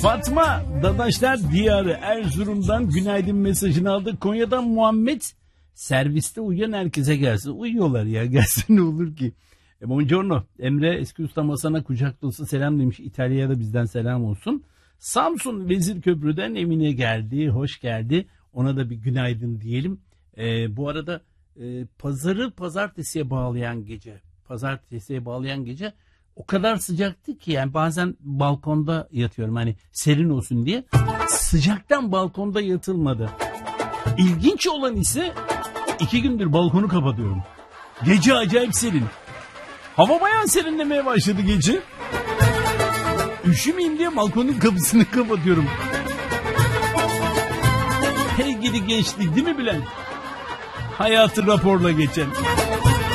Fatma Dadaşlar Diyarı Erzurum'dan günaydın mesajını aldık. Konya'dan Muhammed, serviste uyuyan herkese gelsin. Uyuyorlar ya, gelsin ne olur ki. Buongiorno. Emre eski ustam Hasan'a kucak dolusu selam demiş. İtalya'ya da bizden selam olsun. Samsun Vezirköprü'den Emine geldi. Hoş geldi. Ona da bir günaydın diyelim. Bu arada pazarı pazartesiye bağlayan gece o kadar sıcaktı ki yani bazen balkonda yatıyorum hani serin olsun diye. Sıcaktan balkonda yatılmadı. İlginç olan ise 2 gündür balkonu kapatıyorum. Gece acayip serin. Hava bayağı serinlemeye başladı gece. Üşümeyeyim diye balkonun kapısını kapatıyorum. Hey gidi gençlik değil mi Bülent? Hayatı raporla geçen.